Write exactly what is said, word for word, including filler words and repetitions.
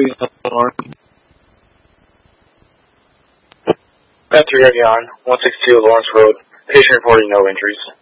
Lawrence. Matthew Revion, one sixty-two Lawrence Road. Patient reporting no injuries.